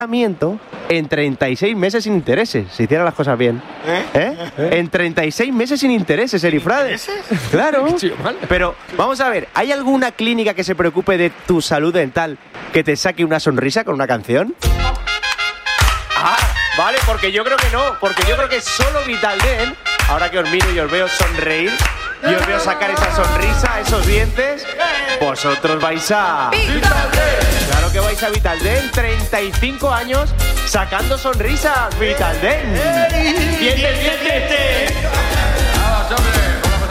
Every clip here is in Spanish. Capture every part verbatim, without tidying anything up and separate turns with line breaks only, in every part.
en treinta y seis meses sin intereses, si hicieran las cosas bien. ¿Eh? ¿Eh? ¿Eh? En treinta y seis meses sin intereses, Erifrade. Claro. Pero vamos a ver, ¿hay alguna clínica que se preocupe de tu salud dental que te saque una sonrisa con una canción? Ah, vale, porque yo creo que no, porque yo creo que solo Vitaldent, ahora que os miro y os veo sonreír y os veo sacar esa sonrisa, esos dientes, vosotros vais a... ¡Vitaldent! Claro que vais a Vitaldent, treinta y cinco años sacando sonrisas, Vitaldent. ¡Dientes, dientes!
¡Vamos, hombre!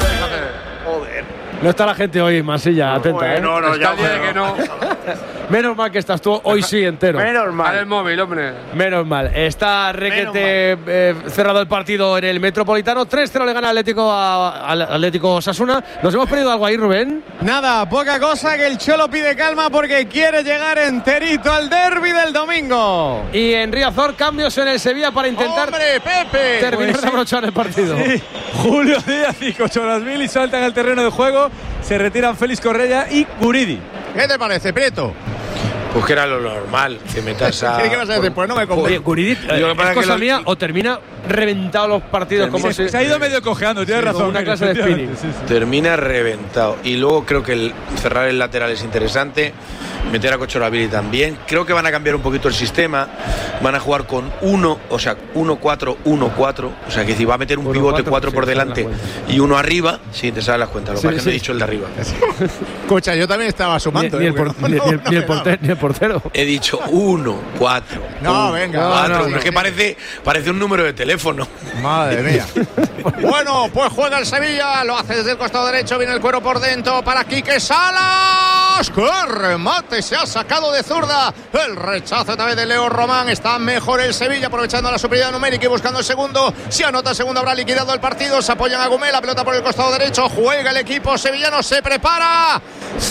Joder.
No está la gente hoy, Masilla, atenta,
Bueno,
¿eh?
no, no, ya, bueno. Que no.
Menos mal que estás tú hoy sí entero.
Menos mal.
Al móvil, hombre.
Menos mal. Está requete eh, cerrado el partido en el Metropolitano. tres cero le gana Atlético a, al Atlético Osasuna. ¿Nos hemos perdido algo ahí, Rubén?
Nada, poca cosa, que el Cholo pide calma porque quiere llegar enterito al derbi del domingo.
Y en Riazor, cambios en el Sevilla para intentar
¡Hombre, Pepe!
terminar
Pues
de abrochar el partido.
Sí. Julio Díaz y Cochorasvili saltan al terreno de juego. Se retiran Félix Correa y Guridi. ¿Qué te parece, Prieto?
Pues que era lo normal, que metas a...
¿Qué vas a decir? Pues no me convence.
Oye, Guridi, eh, ¿es cosa mía lo... o termina reventado los partidos?
Termina,
como
se,
se,
se ha ido medio cojeando, tienes
sí,
razón.
Una clase de spinning.
Sí, sí.
Termina reventado. Y luego creo que el cerrar el lateral es interesante. Meter a Cochorabili también. Creo que van a cambiar un poquito el sistema. Van a jugar con uno, o sea, uno cuatro uno cuatro. O sea, que si va a meter un pivote cuatro por delante y uno arriba, sí, te salen las cuentas. Lo que pasa es que no he dicho el de arriba.
Escucha, yo también estaba sumando.
Ni, ni,
eh,
el, por,
no,
ni,
no,
ni,
no,
ni, el
no,
portero, ni el portero.
He dicho uno cuatro.
No, venga.
cuatro,
No, no,
no, es que
no.
parece, parece un número de teléfono.
Madre mía. Bueno, pues juega el Sevilla, lo hace desde el costado derecho, viene el cuero por dentro para Quique Salas. ¡Qué remate! Se ha sacado de zurda. El rechazo también de Leo Román. Está mejor el Sevilla, aprovechando la superioridad numérica y buscando el segundo. Si anota el segundo, habrá liquidado el partido. Se apoyan a Gumé, la pelota por el costado derecho. Juega el equipo sevillano, se prepara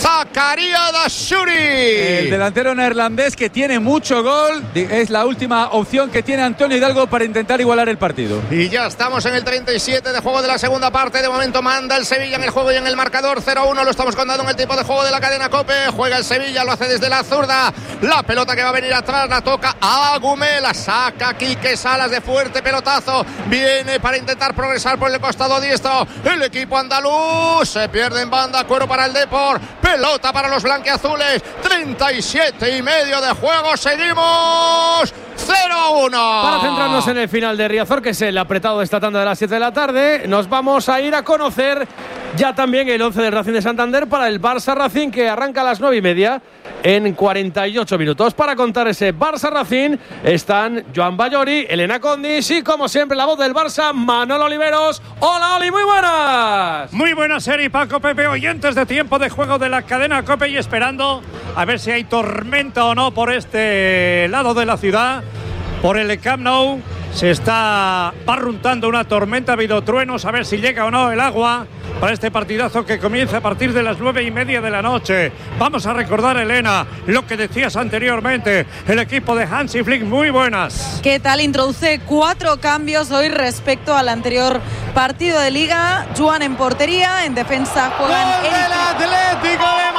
Zakaria Dashuri.
El delantero neerlandés que tiene mucho gol. Es la última opción que tiene Antonio Hidalgo para intentar igualar el partido.
Y ya estamos en el treinta y siete de juego de la segunda parte. De momento manda el Sevilla en el juego y en el marcador cero uno. Lo estamos contando en el tipo de juego de la cadena COPE. Juega el Sevilla, lo hace desde la zurda. La pelota que va a venir atrás la toca a Gumé. La saca Quique Salas de fuerte pelotazo. Viene para intentar progresar por el costado diestro. El equipo andaluz se pierde en banda. Cuero para el Depor. Pelota para los blanquiazules. treinta y siete y medio de juego. Seguimos. cero uno.
Para centrarnos en el final de Riazor, que es el apretado de esta tanda de las siete de la tarde, nos vamos a ir a conocer ya también el once del Racing de Santander para el Barça Racing, que arranca a las nueve y media en cuarenta y ocho minutos. Para contar ese Barça Racing están Joan Bayori, Elena Condis y, como siempre, la voz del Barça, Manolo Oliveros. Hola, Oli, muy buenas.
Muy buenas, Eri, Paco, Pepe, oyentes de tiempo de juego de la cadena COPE, y esperando a ver si hay tormenta o no por este lado de la ciudad. Por el Camp Nou se está barruntando una tormenta, ha habido truenos, a ver si llega o no el agua para este partidazo que comienza a partir de las nueve y media de la noche. Vamos a recordar, Elena, lo que decías anteriormente, el equipo de Hansi Flick. Muy buenas.
¿Qué tal? Introduce cuatro cambios hoy respecto al anterior partido de Liga. Joan en portería, en defensa juegan
¡Gol
Eric...
del Atlético de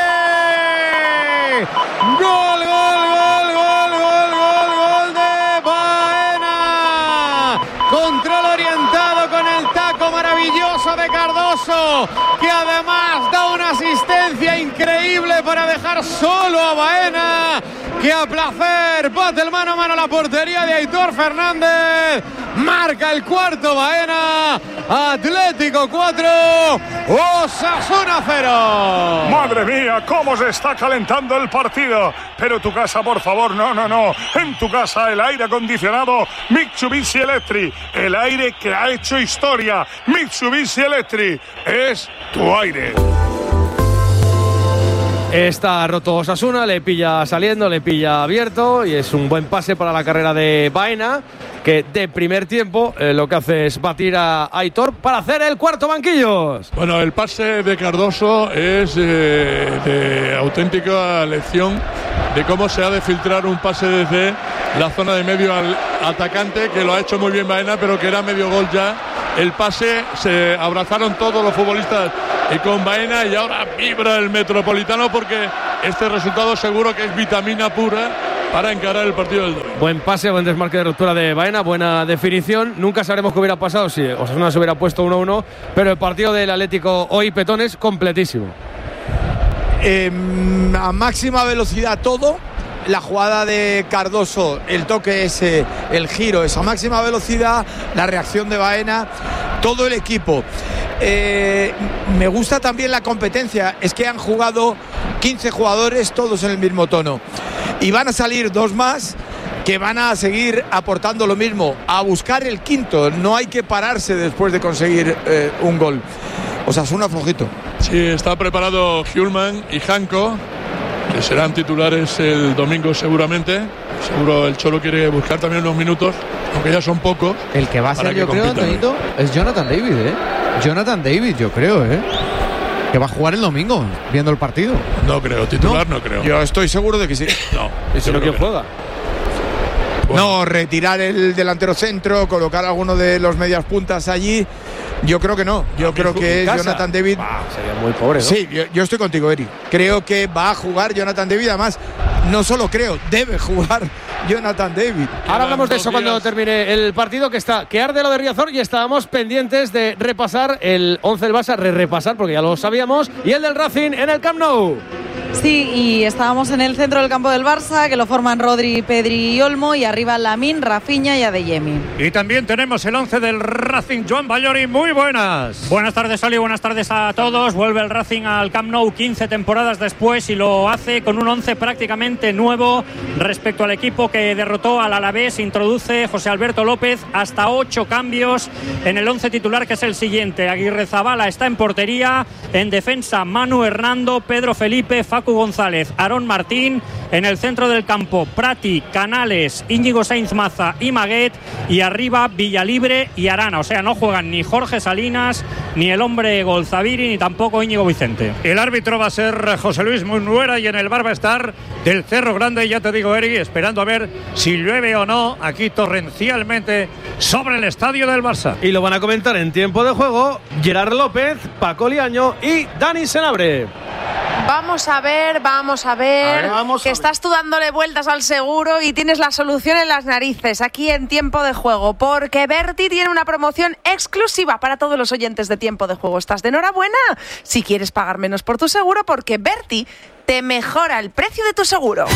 Madrid! ¡Gol, gol, gol, gol, gol, gol, gol de Baena! Control orientado con el taco maravilloso de Cardoso, que además da una asistencia increíble para dejar solo a Baena, que a placer bate el mano a mano a la portería de Aitor Fernández. Marca el cuarto Baena. Atlético cuatro, Osasuna cero.
Madre mía, cómo se está calentando el partido. Pero tu casa, por favor, no, no, no. En tu casa el aire acondicionado Mitsubishi Electric. El aire que ha hecho historia. Mitsubishi Electric es tu aire.
Está roto Osasuna, le pilla saliendo, le pilla abierto, y es un buen pase para la carrera de Baena, que de primer tiempo eh, lo que hace es batir a Aitor para hacer el cuarto, Banquillos.
Bueno, el pase de Cardoso es eh, de auténtica lección de cómo se ha de filtrar un pase desde la zona de medio al atacante, que lo ha hecho muy bien Baena, pero que era medio gol ya. El pase, se abrazaron todos los futbolistas y con Baena, y ahora vibra el Metropolitano porque este resultado seguro que es vitamina pura para encarar el partido del domingo.
Buen pase, buen desmarque de ruptura de Baena, buena definición. Nunca sabremos qué hubiera pasado si Osasuna se hubiera puesto uno uno, pero el partido del Atlético hoy, Petón, es completísimo.
Eh, a máxima velocidad todo. La jugada de Cardoso, el toque ese, el giro es a máxima velocidad, la reacción de Baena, todo el equipo. Eh, me gusta también la competencia, es que han jugado quince jugadores todos en el mismo tono y van a salir dos más que van a seguir aportando lo mismo, a buscar el quinto. No hay que pararse después de conseguir eh, un gol. Osasuna flojito.
Sí, está preparado Hjulman y Janko, que serán titulares el domingo seguramente. Seguro el Cholo quiere buscar también unos minutos, aunque ya son pocos.
El que va a ser, yo creo, Antonito, es Jonathan David, ¿eh? Jonathan David, yo creo, ¿eh? Que va a jugar el domingo, viendo el partido.
No creo, titular no, no creo.
Yo estoy seguro de que sí.
No.
¿Y si no, quién juega?
Bueno. No, retirar el delantero centro, colocar a alguno de los medias puntas allí. Yo creo que no. Yo creo que es Jonathan David.
Ah, sería muy pobre, ¿no?
Sí, yo, yo estoy contigo, Eri. Creo que va a jugar Jonathan David. Además, no solo creo, debe jugar Jonathan David.
Ahora hablamos de eso cuando termine el partido, que está que arde lo de Riazor, y estábamos pendientes de repasar el once del Barça, re-repasar porque ya lo sabíamos, y el del Racing en el Camp Nou.
Sí, y estábamos en el centro del campo del Barça, que lo forman Rodri, Pedri y Olmo, y arriba Lamine, Rafinha y Adeyemi.
Y también tenemos el once del Racing, Joan Ballori. Muy buenas.
Buenas tardes, Oli, buenas tardes a todos. Vuelve el Racing al Camp Nou quince temporadas después y lo hace con un once prácticamente nuevo respecto al equipo que derrotó al Alavés. Introduce José Alberto López hasta ocho cambios en el once titular, que es el siguiente. Aguirrezabala está en portería, en defensa Manu Hernando, Pedro Felipe, Facu González, Aarón Martín. En el centro del campo, Prati, Canales, Íñigo Sainz Maza y Maguet, y arriba Villalibre y Arana. O sea, no juegan ni Jorge Salinas, ni el hombre Golzabiri, ni tampoco Íñigo Vicente.
El árbitro va a ser José Luis Munuera, y en el bar va a estar del Cerro Grande, ya te digo, Eri, esperando a ver si llueve o no aquí torrencialmente sobre el estadio del Barça.
Y lo van a comentar en tiempo de juego Gerard López, Paco Liaño y Dani Senabre.
Vamos a ver, vamos a ver, a ver vamos que a ver. Estás tú dándole vueltas al seguro y tienes la solución en las narices aquí en Tiempo de Juego, porque Berti tiene una promoción exclusiva para todos los oyentes de Tiempo de Juego. ¿Estás de enhorabuena? Si quieres pagar menos por tu seguro, porque Berti te mejora el precio de tu seguro.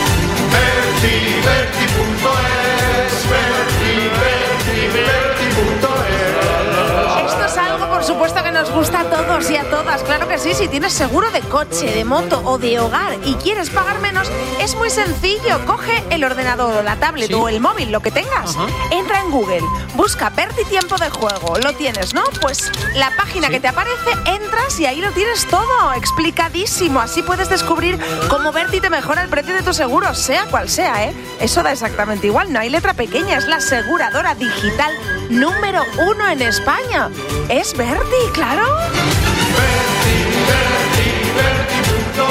Berti, Berti punto es, Berti, Berti, Berti punto es.
Esto es algo, por supuesto, que nos gusta a todos y a todas. Claro que sí, si tienes seguro de coche, de moto o de hogar y quieres pagar menos, es muy sencillo. Coge el ordenador o la tablet, ¿sí?, o el móvil, lo que tengas. Ajá. Entra en Google, busca Berti Tiempo de Juego. Lo tienes, ¿no? Pues la página, ¿sí?, que te aparece, entras y ahí lo tienes todo explicadísimo. Así puedes descubrir cómo Berti te mejora el precio de tu seguro, sea cual sea, ¿eh? Eso da exactamente igual, no hay letra pequeña. Es la aseguradora digital número uno en España. Es Berti, claro.
Berti, Berti, Berti punto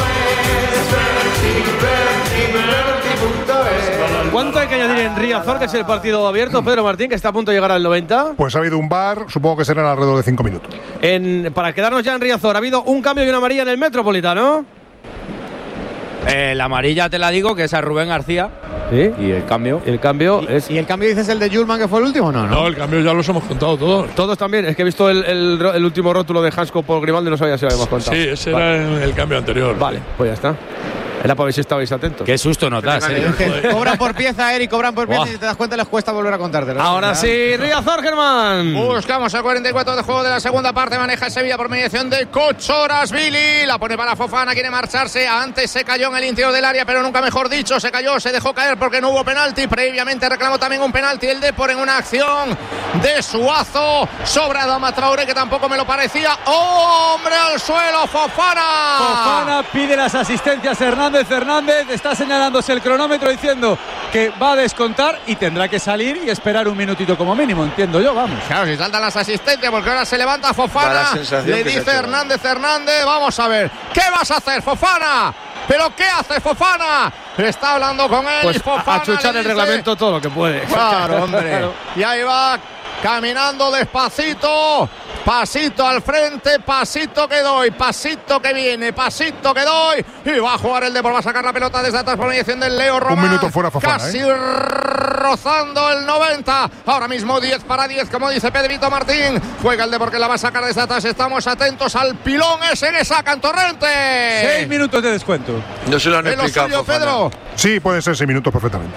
es, Berti, Berti, Berti punto es.
¿Cuánto hay que añadir en Riazor, que es el partido abierto? Pedro Martín, que está a punto de llegar al noventa.
Pues ha habido un bar, supongo que serán alrededor de cinco minutos.
En, para quedarnos ya en Riazor, ha habido un cambio y una amarilla en el Metropolitano.
Eh, la amarilla te la digo, que es a Rubén García.
¿Sí?
Y el cambio.
El cambio
¿Y,
es.
¿Y el cambio dices el de Hjulman, que fue el último? No, no.
No, el cambio ya los hemos contado todos.
Todos también. Es que he visto el, el, el último rótulo de Hansco por Grimaldi, no sabía si lo habíamos contado.
Sí, ese
vale.
era el, el cambio anterior.
Vale, pues ya está. Era para ver si estabais atentos.
Qué susto nos das, ¿eh?
Cobran por pieza, Eric, cobran por pieza, y si te das cuenta les cuesta volver a contártelo.
Ahora sí, Riazor, Germán.
Buscamos el cuarenta y cuatro de juego de la segunda parte. Maneja Sevilla por mediación de Kochorashvili. La pone para Fofana, quiere marcharse. Antes se cayó en el interior del área, pero nunca mejor dicho. Se cayó, se dejó caer porque no hubo penalti. Previamente reclamó también un penalti el Depor en una acción de Suazo sobre Adama Traoré, que tampoco me lo parecía. ¡Hombre al suelo, Fofana!
Fofana pide las asistencias Hernández. Hernández está señalándose el cronómetro diciendo que va a descontar y tendrá que salir y esperar un minutito como mínimo, entiendo yo, vamos.
Claro, si saltan las asistencias, porque ahora se levanta Fofana, le dice Hernández, Hernández, vamos a ver, ¿qué vas a hacer, Fofana? ¿Pero qué hace Fofana? Está hablando con él,
pues
y Fofana
a chuchar el reglamento todo lo que puede.
Claro, hombre. Y ahí va caminando despacito pasito al frente, pasito que doy, pasito que viene, pasito que doy, y va a jugar el Depor, va a sacar la pelota desde atrás por mediación del Leo Román.
Un minuto fuera Fofana,
casi
¿eh?
rozando el noventa, ahora mismo diez para diez, como dice Pedrito Martín. Juega el Depor que la va a sacar desde atrás, estamos atentos al pilón ese que sacan Torrente.
Seis minutos de descuento.
No se lo han
¿Es lo
explicado,
suyo,
Fofana.
Pedro?
Sí, pueden ser seis minutos perfectamente.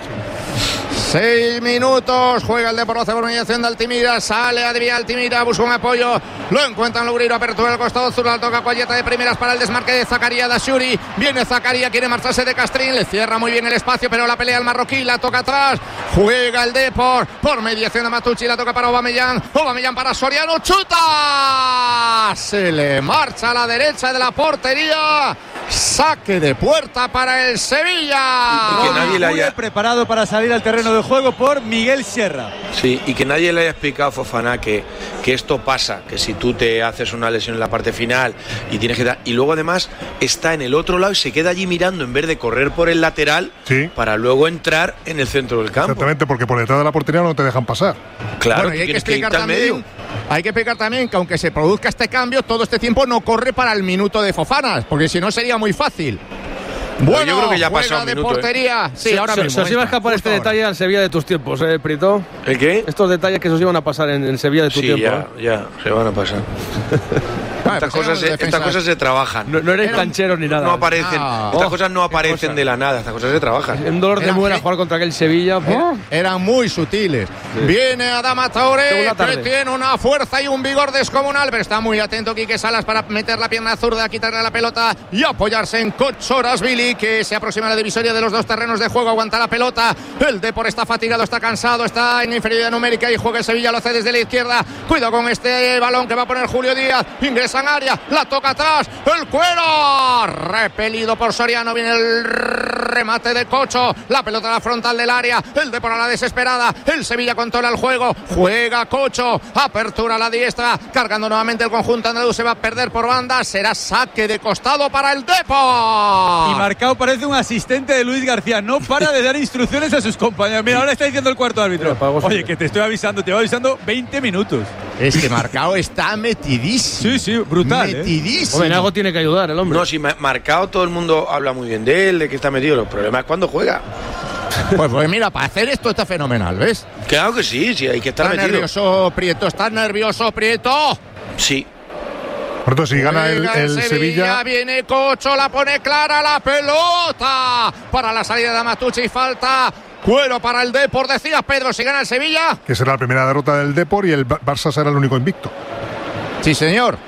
Seis minutos, juega el Depor, hace por mediación de Altimira, sale Adrián Altimira, busca un apoyo, lo encuentran Lugreiro, apertura del costado sur, la toca Cuayeta de primeras para el desmarque de Zakaria Dashuri, viene Zakaria, quiere marcharse de Castrín, le cierra muy bien el espacio, pero la pelea el marroquí, la toca atrás, juega el Depor, por mediación de Matucci, la toca para Aubameyang, Aubameyang para Soriano, chuta, se le marcha a la derecha de la portería, saque de puerta para el Sevilla.
Y que nadie le haya
preparado para salir al terreno de juego por Miguel Sierra.
Sí, y que nadie le haya explicado a Fofana que, que esto pasa, que si tú te haces una lesión en la parte final y tienes que dar, y luego además está en el otro lado y se queda allí mirando en vez de correr por el lateral,
sí,
para luego entrar en el centro del campo.
Exactamente, porque por detrás de la portería no te dejan pasar.
Claro,
Bueno, y hay que explicar también, hay que explicar también que aunque se produzca este cambio, todo este tiempo no corre para el minuto de Fofana, porque si no sería muy fácil. Bueno,
yo creo que ya ha
juega
pasado un
de
minuto,
portería.
¿eh?
Sí,
Se-
ahora
se,
mismo.
Se os iba a escapar este
Justo
detalle al Sevilla de tus tiempos, ¿eh, Prito?
¿El qué?
Estos detalles que se os iban a pasar en el Sevilla de tu
Sí,
tiempo.
ya,
¿eh?
ya, se van a pasar. Estas cosas, se, estas cosas se trabajan.
No, no eres canchero ni nada.
No aparecen.
No.
Estas
Oh,
cosas no aparecen de la nada. Estas cosas se trabajan.
Un dolor de
Eran
muela
ge-
jugar contra aquel Sevilla.
Era- eran muy sutiles. Viene Adama Traoré,
Segunda
que
tarde.
tiene una fuerza y un vigor descomunal, pero está muy atento Quique Salas para meter la pierna zurda, quitarle la pelota y apoyarse en Kochorasvili, que se aproxima a la divisoria de los dos terrenos de juego, aguanta la pelota. El Depor está fatigado, está cansado, está en inferioridad numérica y juega el Sevilla, lo hace desde la izquierda. Cuidado con este balón que va a poner Julio Díaz, ingresa en área, la toca atrás, el cuero, repelido por Soriano, viene el remate de Cocho, la pelota a la frontal del área, el Depor a la desesperada, el Sevilla controla el juego, juega Cocho, apertura a la diestra, cargando nuevamente el conjunto andaluz, se va a perder por banda, será saque de costado para el Depor.
Y Marcao parece un asistente de Luis García, no para de dar instrucciones a sus compañeros. Mira, ahora está diciendo el cuarto árbitro. Oye, que te estoy avisando, te voy avisando veinte minutos.
Es que Marcao está metidísimo.
Sí, sí, brutal. ¿eh?
Metidísimo.
Hombre, en algo tiene que ayudar el hombre.
No, si ma- Marcao todo el mundo habla muy bien de él, de que está metido. El problema es cuando juega.
Pues, pues mira, para hacer esto está fenomenal, ¿ves?
Claro que sí, sí, hay que estar
Está
metido.
nervioso Prieto, está nervioso Prieto.
Sí.
Por tanto, si gana el,
Juega
el Sevilla,
viene Cocho, la pone clara la pelota para la salida de Matucci y falta. Cuero para el Depor, decías Pedro, si gana el Sevilla.
que será la primera derrota del Depor y el Ba- Barça será el único invicto.
Sí, señor.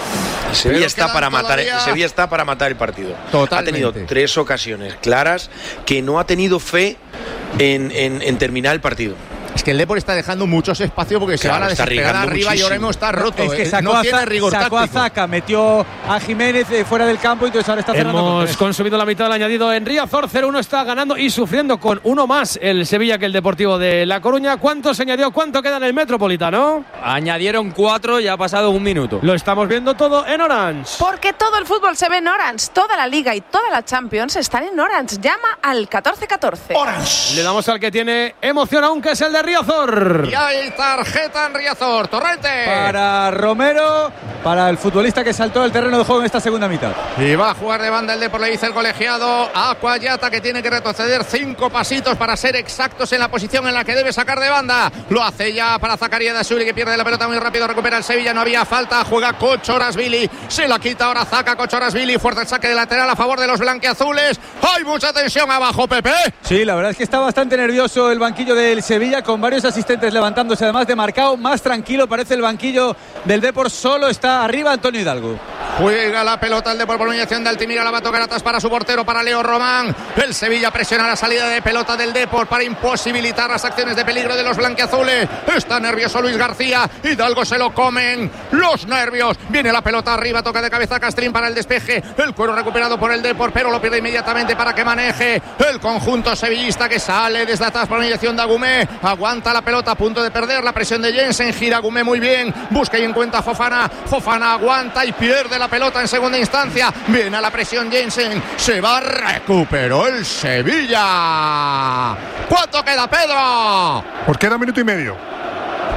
El Sevilla
Pero
está
quedan
para matar,
todavía-
el Sevilla está para matar el partido.
Totalmente.
Ha tenido tres ocasiones claras que no ha tenido fe en, en- en terminar el partido.
Es que el Depor está dejando muchos espacios porque se
Claro,
van a
está
desesperar
arriesgando
arriba y ahora
muchísimo.
mismo está roto.
Es que
eh,
sacó,
no
a,
tiene
Za-
rigor
sacó a
táctico.
Zaka, metió a Jiménez eh, fuera del campo y entonces ahora está cerrando con
Hemos
tres.
consumido la mitad del añadido en Riazor. cero uno está ganando y sufriendo con uno más el Sevilla que el Deportivo de La Coruña. ¿Cuánto se añadió? ¿Cuánto queda en el Metropolitano?
Añadieron cuatro y ha pasado un minuto.
Lo estamos viendo todo en Orange.
Porque todo el fútbol se ve en Orange. Toda la Liga y toda la Champions están en Orange. Llama al catorce catorce.
Le damos al que tiene emoción aún, que es el de Riazor.
Y hay tarjeta en Riazor, Torrente.
Para Romero, para el futbolista que saltó del terreno de juego en esta segunda mitad.
Y va a jugar de banda el Depor, le dice el colegiado a Cuayata, que tiene que retroceder cinco pasitos para ser exactos en la posición en la que debe sacar de banda. Lo hace ya para Zakaria Dashuri, que pierde la pelota muy rápido, recupera el Sevilla, no había falta, juega Kochorasvili, se la quita ahora Zaka, Kochorasvili, fuerza el saque de lateral a favor de los blanquiazules. Hay mucha tensión abajo, Pepe.
Sí, la verdad es que está bastante nervioso el banquillo del Sevilla, con varios asistentes levantándose, además de Marcao. Más tranquilo parece el banquillo del Depor, solo está arriba Antonio Hidalgo.
Juega la pelota el Depor por mediación de Altimira, la va a tocar atrás para su portero, para Leo Román. El Sevilla presiona la salida de pelota del Depor para imposibilitar las acciones de peligro de los blanquiazules. Está nervioso Luis García, Hidalgo se lo comen los nervios. Viene la pelota arriba, toca de cabeza Castrín para el despeje. El cuero recuperado por el Depor, pero lo pierde inmediatamente para que maneje el conjunto sevillista, que sale desde atrás por mediación de Agumé. Aguanta la pelota a punto de perder, la presión de Jensen, gira Agumé muy bien, busca y encuentra a Fofana. Fofana aguanta y pierde la pelota en segunda instancia. Viene a la presión Jensen, se va, recuperó el Sevilla. ¿Cuánto queda, Pedro?
Pues queda minuto y medio.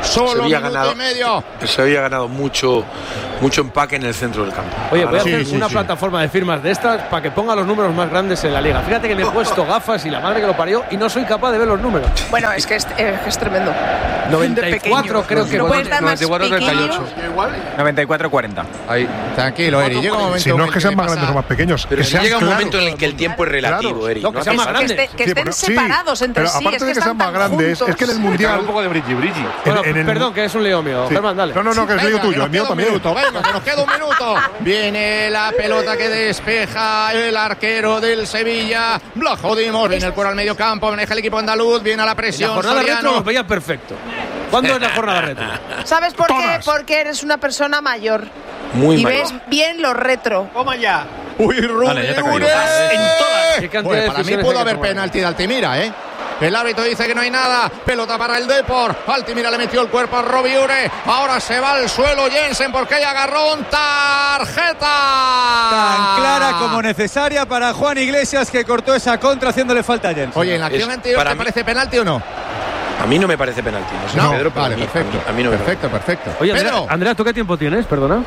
Solo
Sevilla ha
minuto
ganado,
y medio.
Se había ganado mucho, mucho empaque en el centro del campo.
Oye, voy a
Sí,
hacer
sí,
una
sí.
plataforma de firmas de estas para que ponga los números más grandes en la liga. Fíjate que me he puesto gafas y la madre que lo parió y no soy capaz de ver los números.
Bueno, es que es, es, que es tremendo.
noventa y cuatro creo que
¿No puede estar más pequeño?
noventa y cuatro cuarenta.
Ahí. Tranquilo, Eri. Llega un momento
Si no es que sean
le
más
pasa-
grandes o más pequeños.
Pero
que
si
sean
llega un
claros.
momento en el que el tiempo es relativo, Eri.
No, que
¿no?
sean más
Que,
grandes.
esté- que
Sí,
estén
bueno, sí,
separados entre
pero
sí.
aparte
Es que
de que sean
están
más
tan
grandes,
juntos.
es que en el mundial.
Un poco de bridgy bridgy.
Bueno,
en el-
perdón, que es un lío mío.
Sí.
Germán, dale.
No, no, no, que es lío
Venga,
tuyo,
que
el mío
nos queda un
también.
minuto, venga, que nos queda un minuto. Viene la pelota que despeja el arquero del Sevilla. Lo jodimos. Viene el cuero al medio campo. Maneja el equipo andaluz. Viene a la
La
presión.
jornada retro
Soriano.
los veía perfecto. ¿Cuándo es la jornada retro?
¿Sabes por qué?
Todas.
Porque eres una persona mayor.
Muy
y
mal.
ves bien lo retro.
Toma ya.
Uy, Rubí
Vale, ya te ha caído.
Ure.
¿Qué cantidad
Bueno,
de
para mí
decisiones
pudo
hay que
haber
tomar?
penalti de Altimira, ¿eh? El árbitro dice que no hay nada. Pelota para el Depor. Altimira le metió el cuerpo a Robiure. Ahora se va al suelo Jensen porque hay agarrón. Tarjeta.
Tan clara como necesaria para Juan Iglesias, que cortó esa contra haciéndole falta a Jensen.
Oye, en la acción
Es-
anterior,
para
¿te
mí-
parece penalti o no?
A mí no me parece penalti. No sé,
No,
Pedro, pero
vale,
a mí,
perfecto.
A mí, a mí no me parece.
Perfecto, perfecto.
Oye, Andrea,
Pedro.
Andrea, ¿tú qué tiempo tienes? Perdona.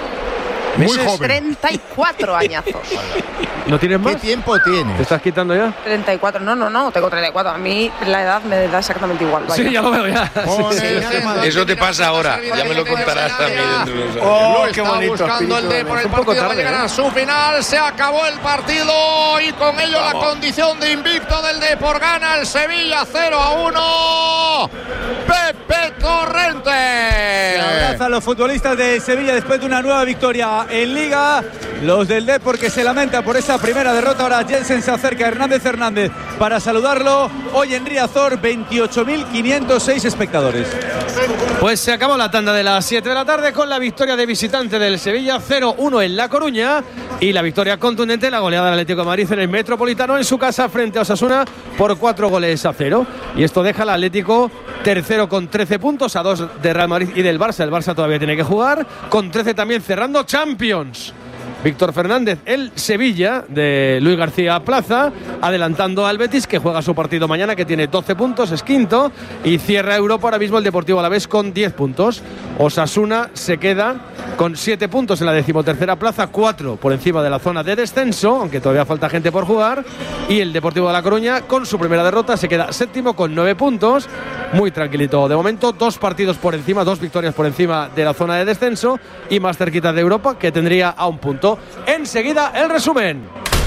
Muy
Meses.
joven.
treinta y cuatro añazos.
¿No tienes
¿Qué
más?
tiempo
¿Te
tienes?
estás quitando ya?
treinta y cuatro. No, no, no. Tengo treinta y cuatro. A mí la edad me da exactamente igual. vaya.
Sí, ya lo veo ya.
Con
Sí,
el
sí.
centro,
Eso te
Altimira,
pasa ahora.
salida
Ya me lo
que tiene
contarás
Sarabia.
también dentro de unos años.
Oh,
Oh,
lo
qué
está
bonito,
buscando el
espíritu,
D por el
es un poco
partido. Va a
tarde,
llegar
¿eh?
a su final. Se acabó el partido y con ello la condición de invicto del Depor. Gana el Sevilla cero a uno. Pepe Torrente.
Abraza a los futbolistas de Sevilla después de una nueva victoria en Liga. Los del Depor que se lamenta por esa primera derrota. Ahora Jensen se acerca a Hernández Hernández para saludarlo. Hoy en Riazor, veintiocho mil quinientos seis espectadores.
Pues se acabó la tanda de las siete de la tarde con la victoria de visitante del Sevilla cero uno en La Coruña y la victoria contundente, la goleada del Atlético de Madrid en el Metropolitano en su casa frente a Osasuna por cuatro goles a cero. Y esto deja al Atlético tercero con trece puntos, a dos de Real Madrid y del Barça. El Barça todavía tiene que jugar, con trece también cerrando Champions. Víctor Fernández, el Sevilla de Luis García Plaza, adelantando al Betis, que juega su partido mañana, que tiene doce puntos, es quinto, y cierra Europa ahora mismo el Deportivo Alavés con diez puntos. Osasuna se queda con siete puntos en la decimotercera plaza, cuatro por encima de la zona de descenso, aunque todavía falta gente por jugar, y el Deportivo de La Coruña, con su primera derrota, se queda séptimo con nueve puntos, muy tranquilito de momento, dos partidos por encima, dos victorias por encima de la zona de descenso, y más cerquita de Europa, que tendría a un punto. Enseguida el resumen.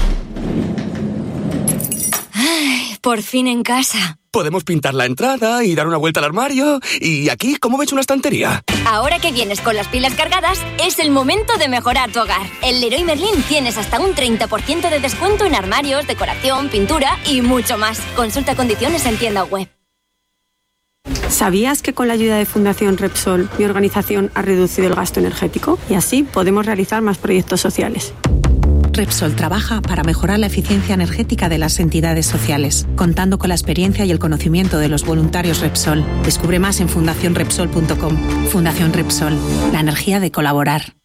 Ay, por fin en casa.
Podemos pintar la entrada y dar una vuelta al armario. Y aquí, ¿cómo ves una estantería?
Ahora que vienes con las pilas cargadas, es el momento de mejorar tu hogar. En Leroy Merlin tienes hasta un treinta por ciento de descuento en armarios, decoración, pintura y mucho más. Consulta condiciones en tienda web.
¿Sabías que con la ayuda de Fundación Repsol mi organización ha reducido el gasto energético? Y así podemos realizar más proyectos sociales.
Repsol trabaja para mejorar la eficiencia energética de las entidades sociales, contando con la experiencia y el conocimiento de los voluntarios Repsol. Descubre más en fundación repsol punto com. Fundación Repsol, la energía de colaborar.